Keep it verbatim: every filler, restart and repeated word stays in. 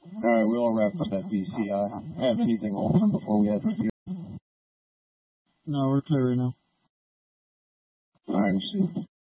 All right, we'll wrap up that B C. I have anything else before we have to do? No, we're clear right now. All right.